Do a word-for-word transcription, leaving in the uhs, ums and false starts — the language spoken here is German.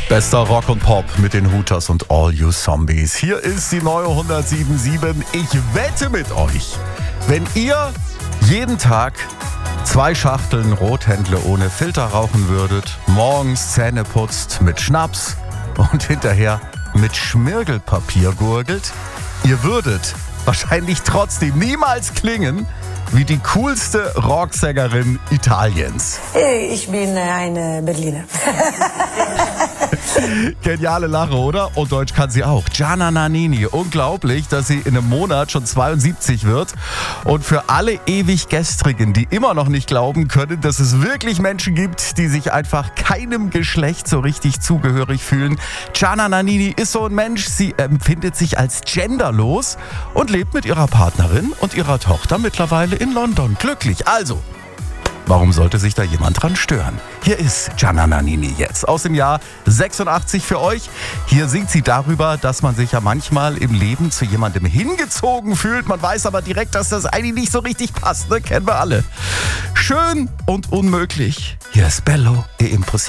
Bester Rock und Pop mit den Hooters und All You Zombies. Hier ist die neue hundertsieben Komma sieben. Ich wette mit euch, wenn ihr jeden Tag zwei Schachteln Rothändle ohne Filter rauchen würdet, morgens Zähne putzt mit Schnaps und hinterher mit Schmirgelpapier gurgelt, ihr würdet wahrscheinlich trotzdem niemals klingen wie die coolste Rocksängerin Italiens. Ich bin eine Berliner. Geniale Lache, oder? Und Deutsch kann sie auch. Gianna Nannini. Unglaublich, dass sie in einem Monat schon zweiundsiebzig wird. Und für alle ewig Gestrigen, die immer noch nicht glauben können, dass es wirklich Menschen gibt, die sich einfach keinem Geschlecht so richtig zugehörig fühlen. Gianna Nannini ist so ein Mensch. Sie empfindet sich als genderlos und lebt mit ihrer Partnerin und ihrer Tochter mittlerweile in London. Glücklich. Also, warum sollte sich da jemand dran stören? Hier ist Gianna Nannini jetzt aus dem Jahr sechsundachtzig für euch. Hier singt sie darüber, dass man sich ja manchmal im Leben zu jemandem hingezogen fühlt. Man weiß aber direkt, dass das eigentlich nicht so richtig passt. Ne? Kennen wir alle. Schön und unmöglich. Hier ist Bello e Impossibile.